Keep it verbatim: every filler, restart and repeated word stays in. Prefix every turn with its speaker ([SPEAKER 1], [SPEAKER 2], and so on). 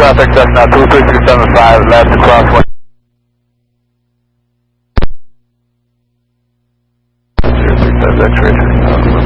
[SPEAKER 1] traffic, Cessna two three three seven five, left across one. zero three five X-ray.